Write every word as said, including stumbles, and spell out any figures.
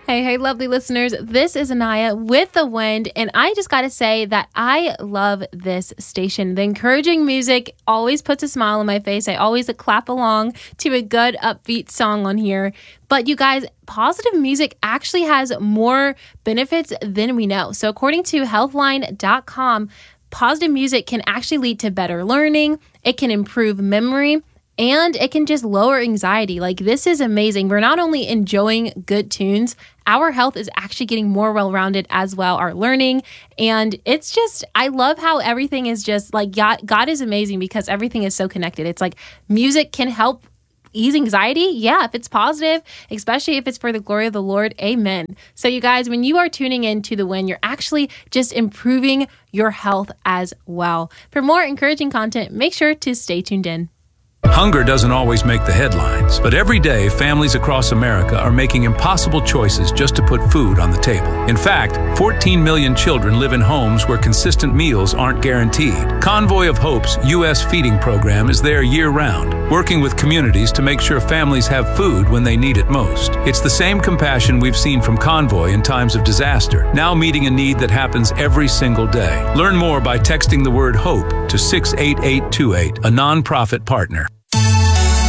Hey, hey, lovely listeners. This is Anaya with The Wind, and I just got to say that I love this station. The encouraging music always puts a smile on my face. I always clap along to a good upbeat song on here. But you guys, positive music actually has more benefits than we know. So according to healthline dot com, positive music can actually lead to better learning. It can improve memory. And it can just lower anxiety. Like, this is amazing. We're not only enjoying good tunes, our health is actually getting more well-rounded as well, our learning. And it's just, I love how everything is just like, God, God is amazing because everything is so connected. It's like music can help ease anxiety. Yeah, if it's positive, especially if it's for the glory of the Lord. Amen. So you guys, when you are tuning in to The Wind, you're actually just improving your health as well. For more encouraging content, make sure to stay tuned in. Hunger doesn't always make the headlines, but every day families across America are making impossible choices just to put food on the table. In fact, fourteen million children live in homes where consistent meals aren't guaranteed. Convoy of Hope's U S feeding program is there year-round, working with communities to make sure families have food when they need it most. It's the same compassion we've seen from Convoy in times of disaster, now meeting a need that happens every single day. Learn more by texting the word HOPE to six eight eight two eight, a nonprofit partner.